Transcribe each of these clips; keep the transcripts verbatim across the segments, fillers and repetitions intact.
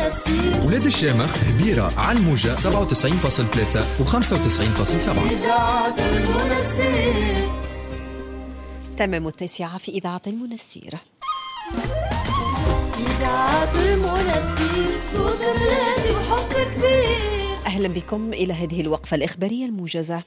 ولاد الشامخ بيرة على الموجة سبعة وتسعين فاصلة ثلاثة وخمسة وتسعين فاصلة سبعة. تمام التاسعة في إذاعة المنستير. إذاعة المنستير صوت الذي وحب كبير. أهلا بكم إلى هذه الوقفة الإخبارية الموجزة.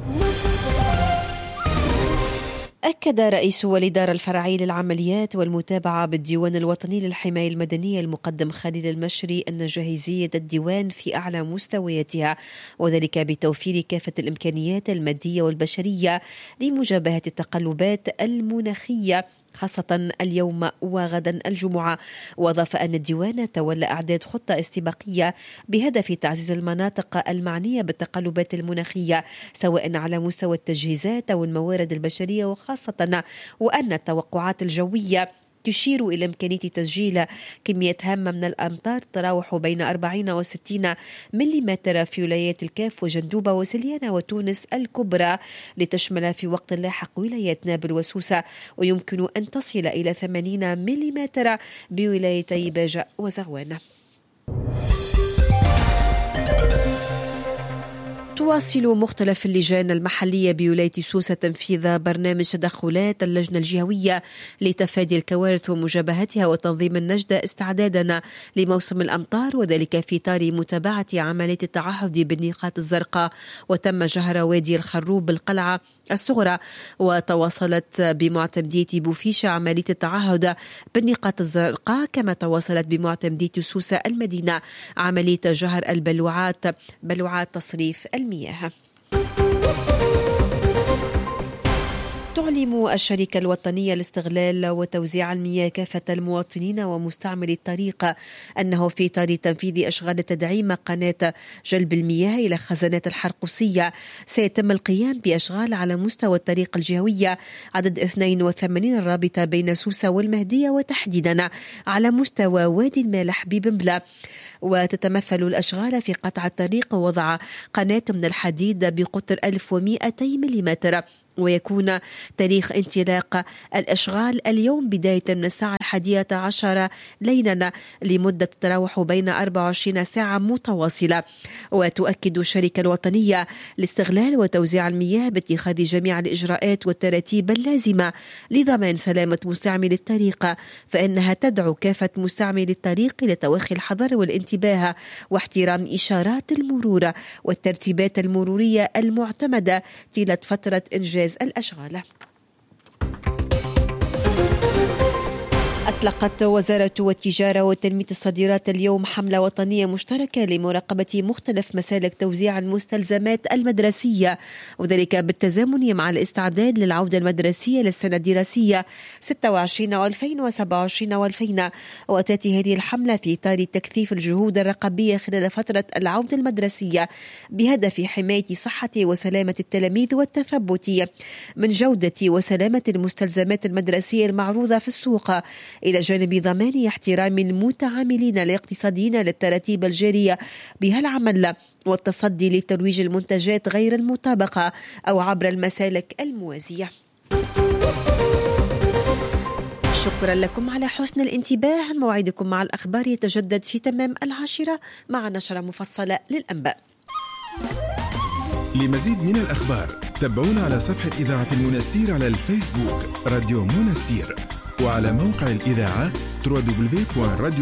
أكد رئيس والإدارة الفرعية للعمليات والمتابعة بالديوان الوطني للحماية المدنية المقدم خليل المشري أن جاهزية الديوان في أعلى مستوياتها، وذلك بتوفير كافة الإمكانيات المادية والبشرية لمجابهة التقلبات المناخية خاصة اليوم وغدا الجمعة. وأضاف أن الديوان تولى إعداد خطة استباقية بهدف تعزيز المناطق المعنية بالتقلبات المناخية سواء على مستوى التجهيزات أو الموارد البشرية، وخاصة وأن التوقعات الجوية تشير إلى إمكانية تسجيل كمية هامة من الأمطار تراوح بين أربعين وستين مليمتر في ولايات الكاف وجندوبة وسليانة وتونس الكبرى، لتشمل في وقت لاحق ولايات نابل وسوسة، ويمكن أن تصل إلى ثمانين مليمتر بولايتي باجة وزغوان. تواصل مختلف اللجان المحلية بولاية سوسة تنفيذ برنامج تدخلات اللجنة الجهوية لتفادي الكوارث ومجابهتها وتنظيم النجدة استعدادا لموسم الأمطار، وذلك في إطار متابعة عملية التعهد بالنقاط الزرقاء. وتم جهر وادي الخروب بالقلعة الصغرى، وتواصلت بمعتمدية بوفيشة عملية التعهد بالنقاط الزرقاء، كما تواصلت بمعتمدية سوسة المدينة عملية جهر البلوعات بلوعات تصريف المياه. تعلم الشركة الوطنية لاستغلال وتوزيع المياه كافة المواطنين ومستعملي الطريق أنه في إطار تنفيذ أشغال تدعيم قناة جلب المياه إلى خزانات الحرقوسية سيتم القيام بأشغال على مستوى الطريق الجهوية عدد اثنين وثمانين الرابطة بين سوسة والمهدية، وتحديدا على مستوى وادي المالح ببنبلة. وتتمثل الأشغال في قطع الطريق ووضع قناة من الحديد بقطر ألف ومئتي مليمتر، ويكون تاريخ انطلاق الأشغال اليوم بداية من الساعة الحادية عشر ليلا لمدة تتراوح بين أربع وعشرين ساعة متواصلة. وتؤكد الشركة الوطنية لاستغلال وتوزيع المياه باتخاذ جميع الإجراءات والتراتيب اللازمة لضمان سلامة مستعمل الطريق، فإنها تدعو كافة مستعمل الطريق لتوخي الحذر والانتباه واحترام إشارات المرور والترتيبات المرورية المعتمدة طيلة فترة إنجاز الأشغال. أطلقت وزارة التجارة وتنمية الصادرات اليوم حملة وطنية مشتركة لمراقبة مختلف مسالك توزيع المستلزمات المدرسية، وذلك بالتزامن مع الاستعداد للعودة المدرسية للسنة الدراسية ستة وعشرين وألفين وسبعة وعشرين وألفين. وتأتي هذه الحملة في إطار تكثيف الجهود الرقابية خلال فترة العودة المدرسية بهدف حماية صحة وسلامة التلاميذ والتثبت من جودة وسلامة المستلزمات المدرسية المعروضة في السوق، إلى جانب ضمان احترام المتعاملين الاقتصاديين للتراتيب الجارية بهالعمل والتصدي لترويج المنتجات غير المطابقة أو عبر المسالك الموازية. شكرا لكم على حسن الانتباه. موعدكم مع الأخبار يتجدد في تمام العاشرة مع نشرة مفصلة للأنباء. لمزيد من الأخبار تابعونا على صفحة إذاعة المنستير على الفيسبوك راديو منستير، وعلى موقع الإذاعة دبليو دبليو دبليو دوت راديو